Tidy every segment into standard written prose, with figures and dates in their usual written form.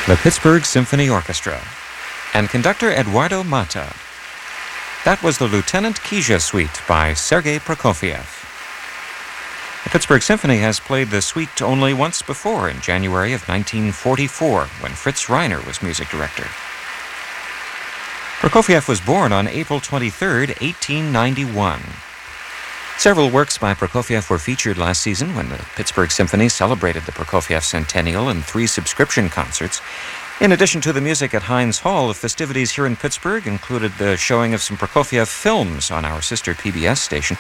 The Pittsburgh Symphony Orchestra and conductor Eduardo Mata. That was the Lieutenant Kija Suite by Sergei Prokofiev. The Pittsburgh Symphony has played the suite only once before, in January of 1944, when Fritz Reiner was music director. Prokofiev was born on April 23, 1891. Several works by Prokofiev were featured last season when the Pittsburgh Symphony celebrated the Prokofiev Centennial in 3 subscription concerts. In addition to the music at Heinz Hall, the festivities here in Pittsburgh included the showing of some Prokofiev films on our sister PBS station.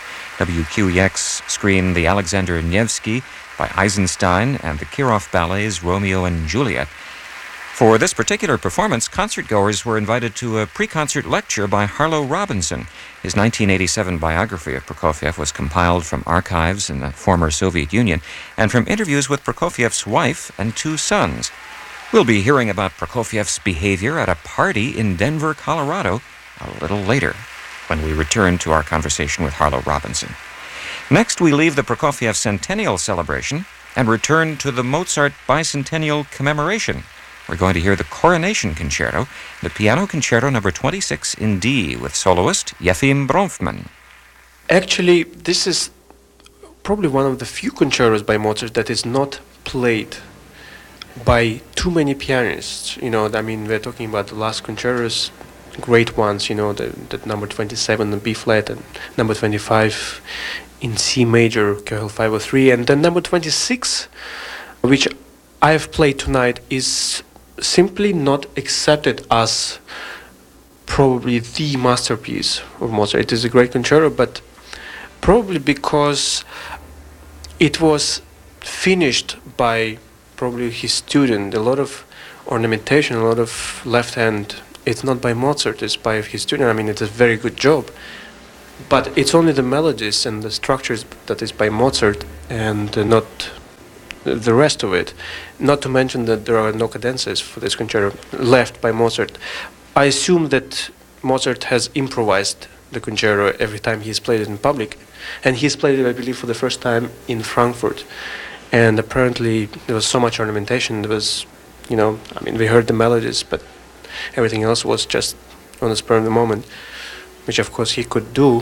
WQEX screened the Alexander Nevsky by Eisenstein and the Kirov Ballet's Romeo and Juliet. For this particular performance, concertgoers were invited to a pre-concert lecture by Harlow Robinson. His 1987 biography of Prokofiev was compiled from archives in the former Soviet Union and from interviews with Prokofiev's wife and 2 sons. We'll be hearing about Prokofiev's behavior at a party in Denver, Colorado, a little later, when we return to our conversation with Harlow Robinson. Next, we leave the Prokofiev Centennial celebration and return to the Mozart Bicentennial commemoration. We're going to hear the Coronation Concerto, the Piano Concerto No. 26 in D, with soloist Yefim Bronfman. Actually, this is probably one of the few concertos by Mozart that is not played by too many pianists. You know, I mean, we're talking about the last concertos, great ones, you know, the number 27 in B flat and number 25 in C major, KL 503, and then number 26, which I have played tonight, is simply not accepted as probably the masterpiece of Mozart. It is a great concerto, but probably because it was finished by probably his student. A lot of ornamentation, a lot of left hand. It's not by Mozart, it's by his student. I mean, it's a very good job, but it's only the melodies and the structures that is by Mozart, and not the rest of it. Not to mention that there are no cadences for this concerto left by Mozart. I assume that Mozart has improvised the concerto every time he's played it in public, and he's played it, I believe, for the first time in Frankfurt. And apparently there was so much ornamentation. There was, you know, I mean, we heard the melodies, but everything else was just on the spur of the moment, which of course he could do.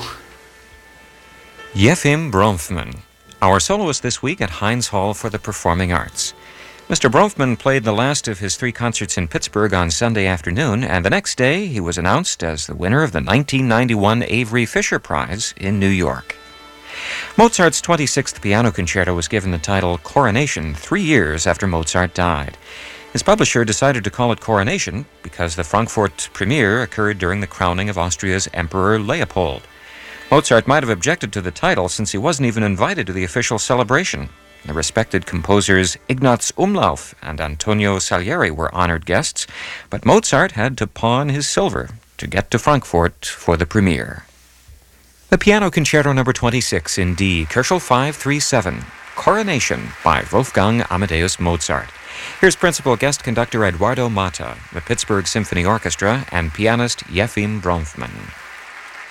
Yefim Bronfman, our soloist this week at Heinz Hall for the Performing Arts. Mr. Bronfman played the last of his 3 concerts in Pittsburgh on Sunday afternoon, and the next day he was announced as the winner of the 1991 Avery Fisher Prize in New York. Mozart's 26th Piano Concerto was given the title Coronation 3 years after Mozart died. His publisher decided to call it Coronation because the Frankfurt premiere occurred during the crowning of Austria's Emperor Leopold. Mozart might have objected to the title since he wasn't even invited to the official celebration. The respected composers Ignaz Umlauf and Antonio Salieri were honored guests, but Mozart had to pawn his silver to get to Frankfurt for the premiere. The Piano Concerto No. 26 in D, Köchel 537, Coronation by Wolfgang Amadeus Mozart. Here's principal guest conductor Eduardo Mata, the Pittsburgh Symphony Orchestra, and pianist Yefim Bronfman.